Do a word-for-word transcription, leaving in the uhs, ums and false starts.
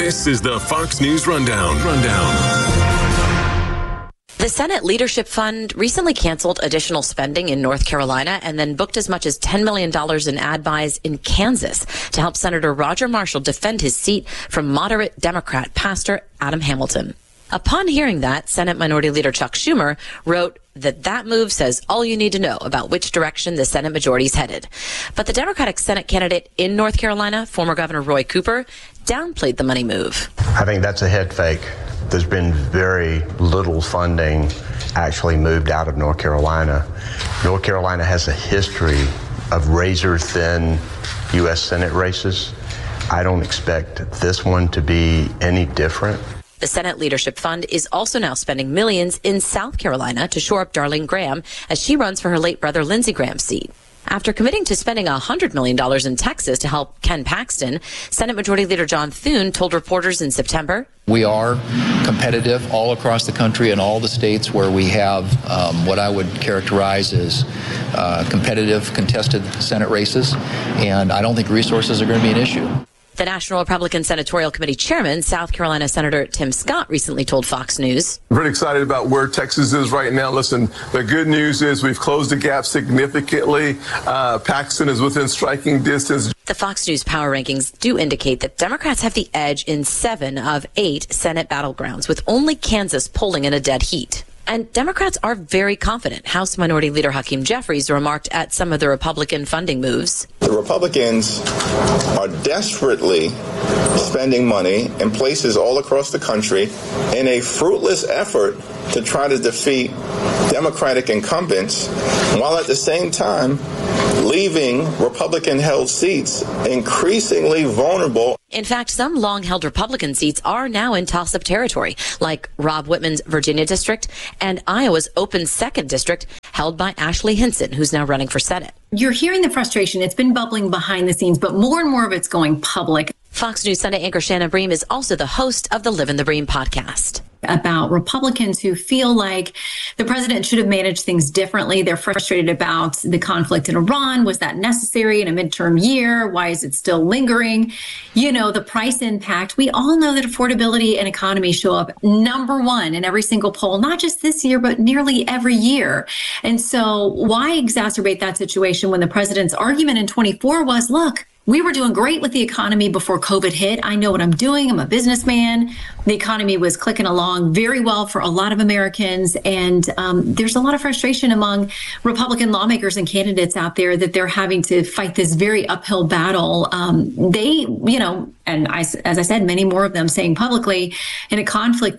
This is the Fox News Rundown. Rundown. The Senate Leadership Fund recently canceled additional spending in North Carolina and then booked as much as ten million dollars in ad buys in Kansas to help Senator Roger Marshall defend his seat from moderate Democrat Pastor Adam Hamilton. Upon hearing that, Senate Minority Leader Chuck Schumer wrote that that move says all you need to know about which direction the Senate majority is headed. But the Democratic Senate candidate in North Carolina, former Governor Roy Cooper, downplayed the money move. I think that's a head fake. There's been very little funding actually moved out of North Carolina. North Carolina has a history of razor-thin U S Senate races. I don't expect this one to be any different. The Senate Leadership Fund is also now spending millions in South Carolina to shore up Darlene Graham as she runs for her late brother Lindsey Graham's seat. After committing to spending one hundred million dollars in Texas to help Ken Paxton, Senate Majority Leader John Thune told reporters in September, "We are competitive all across the country in all the states where we have um, what I would characterize as uh, competitive, contested Senate races, and I don't think resources are going to be an issue." The National Republican Senatorial Committee Chairman, South Carolina Senator Tim Scott, recently told Fox News, "Pretty excited about where Texas is right now. Listen, the good news is we've closed the gap significantly. Uh, Paxton is within striking distance." The Fox News Power Rankings do indicate that Democrats have the edge in seven of eight Senate battlegrounds, with only Kansas polling in a dead heat. And Democrats are very confident. House Minority Leader Hakeem Jeffries remarked at some of the Republican funding moves. The Republicans are desperately spending money in places all across the country in a fruitless effort to try to defeat Democratic incumbents, while at the same time leaving Republican-held seats increasingly vulnerable. In fact, some long-held Republican seats are now in toss-up territory, like Rob Whitman's Virginia district and Iowa's open second district held by Ashley Hinson, who's now running for Senate. You're hearing the frustration. It's been bubbling behind the scenes, but more and more of it's going public. Fox News Sunday anchor Shannon Bream is also the host of the Live in the Bream podcast. About Republicans who feel like the president should have managed things differently. They're frustrated about the conflict in Iran. Was that necessary in a midterm year? Why is it still lingering? You know, the price impact. We all know that affordability and economy show up number one in every single poll, not just this year, but nearly every year. And so why exacerbate that situation when the president's argument in twenty-four was, look, we were doing great with the economy before COVID hit. I know what I'm doing. I'm a businessman. The economy was clicking along very well for a lot of Americans. And um, there's a lot of frustration among Republican lawmakers and candidates out there that they're having to fight this very uphill battle. Um, they, you know, and I, as I said, many more of them saying publicly in a conflict